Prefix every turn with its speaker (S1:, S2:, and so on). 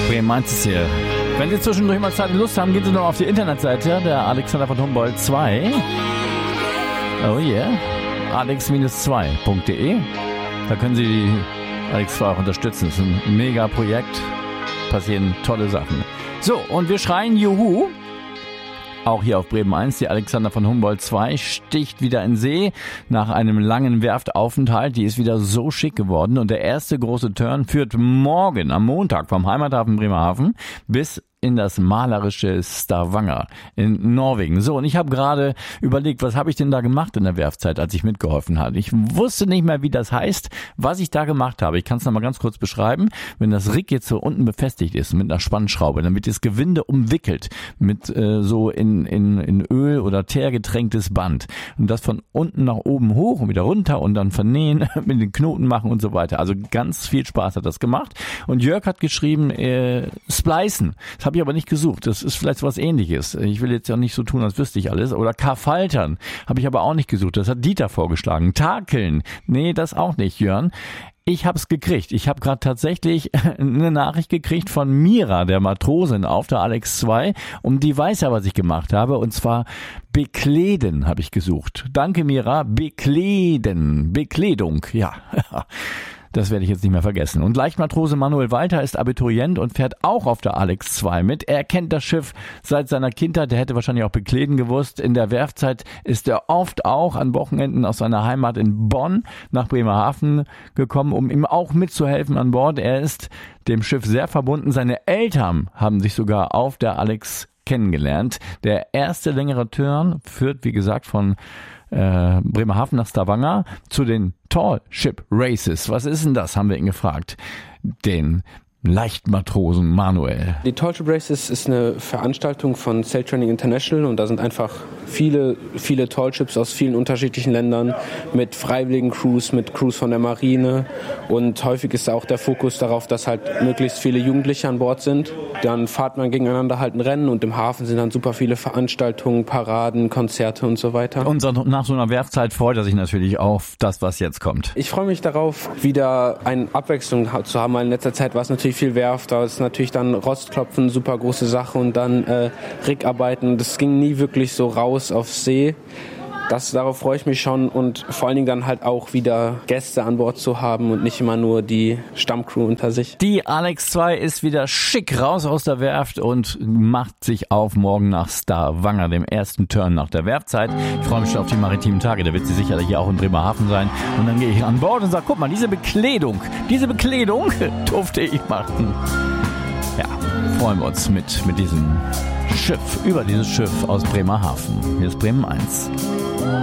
S1: Bremen 1 ist hier. Wenn Sie zwischendurch mal Zeit und Lust haben, gehen Sie noch auf die Internetseite der Alexander von Humboldt 2. Oh yeah. alex-2.de. Da können Sie die Alex 2 auch unterstützen. Das ist ein mega Projekt. Passieren tolle Sachen. So, und wir schreien Juhu. Auch hier auf Bremen 1, die Alexander von Humboldt 2 sticht wieder in See nach einem langen Werftaufenthalt. Die ist wieder so schick geworden und der erste große Turn führt morgen am Montag vom Heimathafen Bremerhaven bis in das malerische Stavanger in Norwegen. So, und ich habe gerade überlegt, was habe ich denn da gemacht in der Werfzeit, als ich mitgeholfen habe. Ich wusste nicht mehr, wie das heißt, was ich da gemacht habe. Ich kann es noch mal ganz kurz beschreiben. Wenn das Rig jetzt so unten befestigt ist mit einer Spannschraube, dann wird das Gewinde umwickelt mit so in Öl oder Teer getränktes Band. Und das von unten nach oben hoch und wieder runter und dann vernähen, mit den Knoten machen und so weiter. Also ganz viel Spaß hat das gemacht. Und Jörg hat geschrieben, Splicen. Das habe ich aber nicht gesucht. Das ist vielleicht was Ähnliches. Ich will jetzt ja nicht so tun, als wüsste ich alles. Oder Karfaltern habe ich aber auch nicht gesucht. Das hat Dieter vorgeschlagen. Takeln. Nee, das auch nicht, Jörn. Ich habe es gekriegt. Ich habe gerade tatsächlich eine Nachricht gekriegt von Mira, der Matrosin auf der Alex 2. Und die weiß ja, was ich gemacht habe. Und zwar bekleden habe ich gesucht. Danke, Mira. Bekleden. Bekleidung. Ja. Das werde ich jetzt nicht mehr vergessen. Und Leichtmatrose Manuel Walter ist Abiturient und fährt auch auf der Alex 2 mit. Er kennt das Schiff seit seiner Kindheit. Der hätte wahrscheinlich auch bekleden gewusst. In der Werfzeit ist er oft auch an Wochenenden aus seiner Heimat in Bonn nach Bremerhaven gekommen, um ihm auch mitzuhelfen an Bord. Er ist dem Schiff sehr verbunden. Seine Eltern haben sich sogar auf der Alex kennengelernt. Der erste längere Turn führt, wie gesagt, von Bremerhaven nach Stavanger zu den Tall Ship Races. Was ist denn das, haben wir ihn gefragt. Den Leichtmatrosen Manuel.
S2: Die Tall Ship Races ist eine Veranstaltung von Sail Training International und da sind einfach viele Tall Ships aus vielen unterschiedlichen Ländern mit freiwilligen Crews, mit Crews von der Marine und häufig ist auch der Fokus darauf, dass halt möglichst viele Jugendliche an Bord sind. Dann fahrt man gegeneinander halt ein Rennen und im Hafen sind dann super viele Veranstaltungen, Paraden, Konzerte und so weiter.
S1: Und nach so einer Werfzeit freut er sich natürlich auf das, was jetzt kommt.
S2: Ich freue mich darauf, wieder eine Abwechslung zu haben, weil in letzter Zeit war es natürlich viel Werft, da ist natürlich dann Rostklopfen, super große Sache und dann Rigarbeiten. Das ging nie wirklich so raus auf See. Darauf freue ich mich schon und vor allen Dingen dann halt auch wieder Gäste an Bord zu haben und nicht immer nur die Stammcrew unter sich.
S1: Die Alex 2 ist wieder schick raus aus der Werft und macht sich auf morgen nach Stavanger, dem ersten Turn nach der Werftzeit. Ich freue mich schon auf die maritimen Tage, da wird sie sicherlich hier auch in Bremerhaven sein. Und dann gehe ich an Bord und sage, guck mal, diese Bekleidung durfte ich machen. Ja, freuen wir uns mit diesem Schiff, über dieses Schiff aus Bremerhaven. Hier ist Bremen 1.